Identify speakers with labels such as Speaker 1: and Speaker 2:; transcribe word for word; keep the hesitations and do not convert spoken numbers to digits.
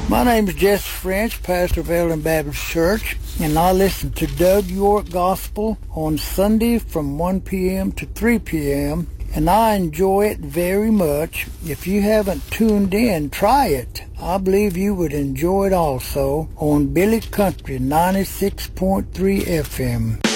Speaker 1: My name is Jesse French, pastor of Eldon Baptist Church, and I listen to Doug York Gospel on Sunday from one p.m. to three p.m., and I enjoy it very much. If you haven't tuned in, try it. I believe you would enjoy it also on Billy Country ninety-six point three F M.